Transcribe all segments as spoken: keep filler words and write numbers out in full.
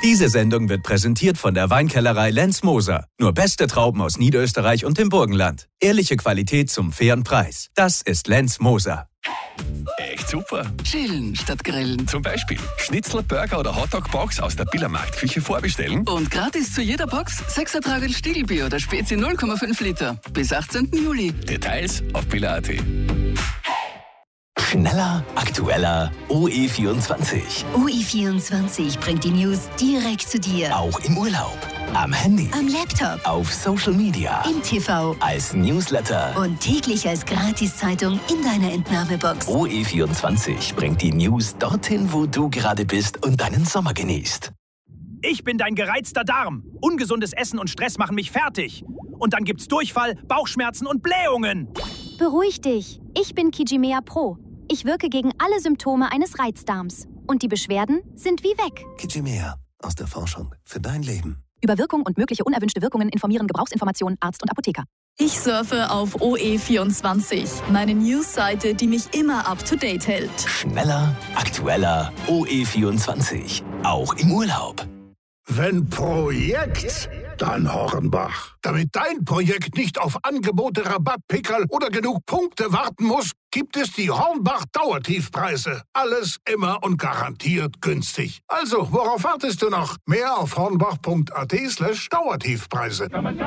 Diese Sendung wird präsentiert von der Weinkellerei Lenz Moser. Nur beste Trauben aus Niederösterreich und dem Burgenland. Ehrliche Qualität zum fairen Preis. Das ist Lenz Moser. Echt super. Chillen statt grillen. Zum Beispiel Schnitzel, Burger oder Hotdog-Box aus der Billermarktküche vorbestellen. Und gratis zu jeder Box sechs Tragerl Stiegelbier oder Spezi null Komma fünf Liter. Bis achtzehnten Juli. Details auf biller punkt at. Schneller, aktueller, O E vierundzwanzig. O E vierundzwanzig bringt die News direkt zu dir. Auch im Urlaub, am Handy, am Laptop, auf Social Media, im T V, als Newsletter und täglich als Gratiszeitung in deiner Entnahmebox. O E vierundzwanzig bringt die News dorthin, wo du gerade bist und deinen Sommer genießt. Ich bin dein gereizter Darm. Ungesundes Essen und Stress machen mich fertig. Und dann gibt's Durchfall, Bauchschmerzen und Blähungen. Beruhig dich. Ich bin Kijimea Pro. Ich wirke gegen alle Symptome eines Reizdarms. Und die Beschwerden sind wie weg. Kijimea, aus der Forschung für dein Leben. Über Wirkung und mögliche unerwünschte Wirkungen informieren Gebrauchsinformationen Arzt und Apotheker. Ich surfe auf O E vierundzwanzig, meine Newsseite, die mich immer up to date hält. Schneller, aktueller, O E vierundzwanzig, auch im Urlaub. Wenn Projekt, dann Hornbach. Damit dein Projekt nicht auf Angebote, Rabattpickerl oder genug Punkte warten muss, gibt es die Hornbach Dauertiefpreise. Alles immer und garantiert günstig. Also, worauf wartest du noch? Mehr auf hornbach punkt at slash Dauertiefpreise.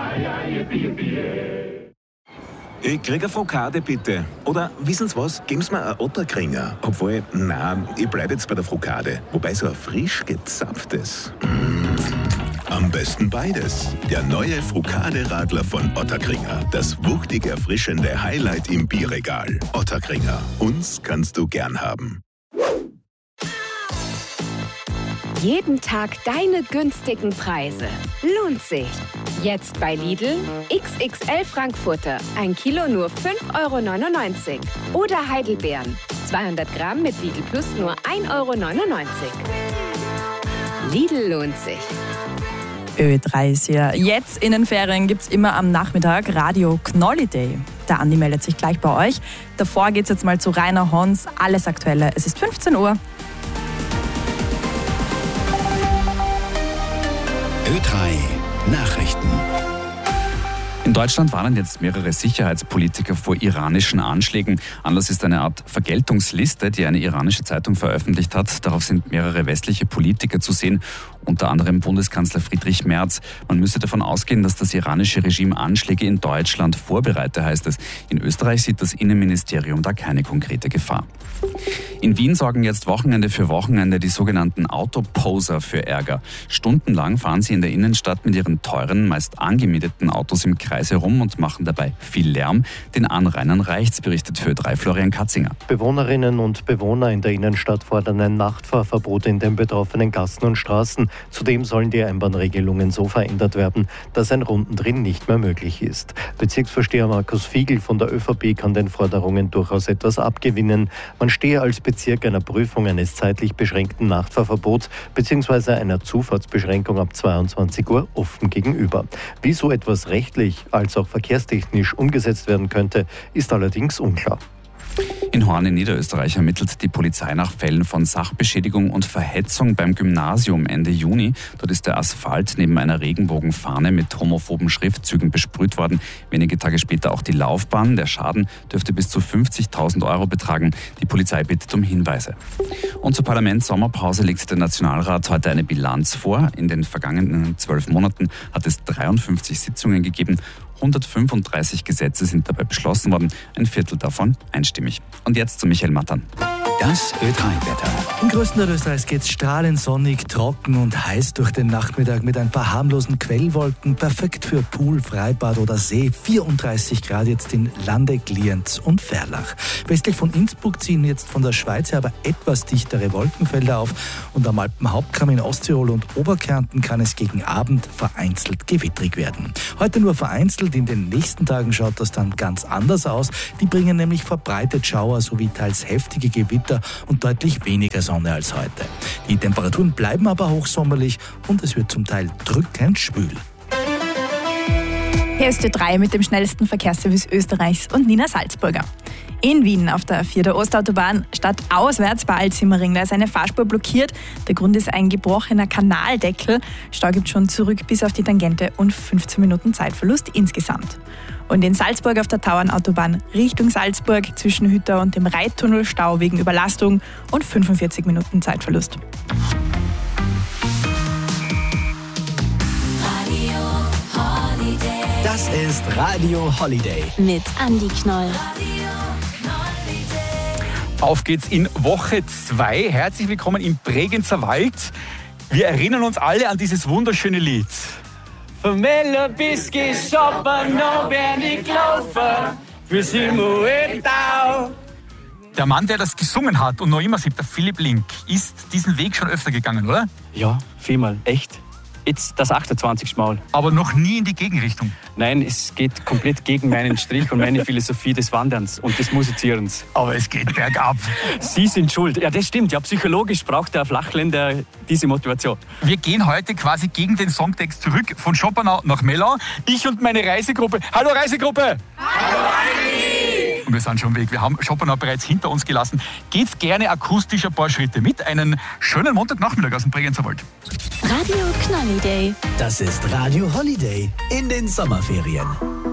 Ich krieg eine Frokade, bitte. Oder, wissen Sie was, geben Sie mir einen Otterkringer. Obwohl, nein, ich bleib jetzt bei der Frokade. Wobei so ein frisch gezapftes. Mm. Am besten beides. Der neue Frokade-Radler von Otterkringer. Das wuchtig erfrischende Highlight im Bierregal. Otterkringer. Uns kannst du gern haben. Jeden Tag deine günstigen Preise. Lohnt sich. Jetzt bei Lidl X X L Frankfurter. Ein Kilo nur fünf Euro neunundneunzig. Oder Heidelbeeren. zweihundert Gramm mit Lidl Plus nur ein Euro neunundneunzig. Lidl lohnt sich. Ö drei ist hier. Jetzt in den Ferien gibt es immer am Nachmittag Radio Knolli Day. Der Andi meldet sich gleich bei euch. Davor geht es jetzt mal zu Rainer Hons. Alles Aktuelle. Es ist fünfzehn Uhr. Ö drei Nachrichten. In Deutschland warnen jetzt mehrere Sicherheitspolitiker vor iranischen Anschlägen. Anlass ist eine Art Vergeltungsliste, die eine iranische Zeitung veröffentlicht hat. Darauf sind mehrere westliche Politiker zu sehen, unter anderem Bundeskanzler Friedrich Merz. Man müsse davon ausgehen, dass das iranische Regime Anschläge in Deutschland vorbereite, heißt es. In Österreich sieht das Innenministerium da keine konkrete Gefahr. In Wien sorgen jetzt Wochenende für Wochenende die sogenannten Autoposer für Ärger. Stundenlang fahren sie in der Innenstadt mit ihren teuren, meist angemieteten Autos im Kreis herum und machen dabei viel Lärm. Den Anrainern reicht's, berichtet für Ö drei Florian Katzinger. Bewohnerinnen und Bewohner in der Innenstadt fordern ein Nachtfahrverbot in den betroffenen Gassen und Straßen. Zudem sollen die Einbahnregelungen so verändert werden, dass ein Rundendrehen nicht mehr möglich ist. Bezirksvorsteher Markus Fiegel von der ÖVP kann den Forderungen durchaus etwas abgewinnen. Man stehe als Bezirk einer Prüfung eines zeitlich beschränkten Nachtfahrverbots bzw. einer Zufahrtsbeschränkung ab zweiundzwanzig Uhr offen gegenüber. Wie so etwas rechtlich als auch verkehrstechnisch umgesetzt werden könnte, ist allerdings unklar. In Horn in Niederösterreich ermittelt die Polizei nach Fällen von Sachbeschädigung und Verhetzung beim Gymnasium Ende Juni. Dort ist der Asphalt neben einer Regenbogenfahne mit homophoben Schriftzügen besprüht worden. Wenige Tage später auch die Laufbahn. Der Schaden dürfte bis zu fünfzigtausend Euro betragen. Die Polizei bittet um Hinweise. Und zur Parlamentssommerpause legt der Nationalrat heute eine Bilanz vor. In den vergangenen zwölf Monaten hat es dreiundfünfzig Sitzungen gegeben. hundertfünfunddreißig Gesetze sind dabei beschlossen worden, ein Viertel davon einstimmig. Und jetzt zu Michael Mattern. Das Ö drei Wetter. Im größten Teil Österreichs geht es strahlend sonnig, trocken und heiß durch den Nachmittag mit ein paar harmlosen Quellwolken. Perfekt für Pool, Freibad oder See. vierunddreißig Grad jetzt in Lande, Glienz und Verlach. Westlich von Innsbruck ziehen jetzt von der Schweiz her aber etwas dichtere Wolkenfelder auf. Und am Alpenhauptkamm in Osttirol und Oberkärnten kann es gegen Abend vereinzelt gewittrig werden. Heute nur vereinzelt, in den nächsten Tagen schaut das dann ganz anders aus. Die bringen nämlich verbreitet Schauer sowie teils heftige Gewitter und deutlich weniger Sonne als heute. Die Temperaturen bleiben aber hochsommerlich und es wird zum Teil drückend schwül. Hier ist Ö drei mit dem schnellsten Verkehrsservice Österreichs und Nina Salzburger. In Wien auf der A vier der Ostautobahn stadtauswärts bei Altsimmering. Da ist eine Fahrspur blockiert. Der Grund ist ein gebrochener Kanaldeckel. Stau gibt schon zurück bis auf die Tangente und fünfzehn Minuten Zeitverlust insgesamt. Und in Salzburg auf der Tauernautobahn Richtung Salzburg zwischen Hütter und dem Reittunnel Stau wegen Überlastung und fünfundvierzig Minuten Zeitverlust. Das ist Radio Holiday. Mit Andi Knoll. Auf geht's in Woche zwei. Herzlich willkommen im Bregenzer Wald. Wir erinnern uns alle an dieses wunderschöne Lied. Von Melle bis geschoppen, noch werden ich laufen, bis Himmel. Der Mann, der das gesungen hat und noch immer sieht, der Philipp Link, ist diesen Weg schon öfter gegangen, oder? Ja, viermal, echt. Jetzt das achtundzwanzigste Mal. Aber noch nie in die Gegenrichtung? Nein, es geht komplett gegen meinen Strich und meine Philosophie des Wanderns und des Musizierens. Aber es geht bergab. Sie sind schuld. Ja, das stimmt. Ja, psychologisch braucht der Flachländer diese Motivation. Wir gehen heute quasi gegen den Songtext zurück von Schopenhauer nach Mellau. Ich und meine Reisegruppe. Hallo Reisegruppe! Hallo Heidi! Und wir sind schon weg. Wir haben Schopenhauer bereits hinter uns gelassen. Geht's gerne akustisch ein paar Schritte mit. Einen schönen Montagnachmittag aus dem Bregenzer Wald. Radio Knolliday. Das ist Radio Holiday in den Sommerferien.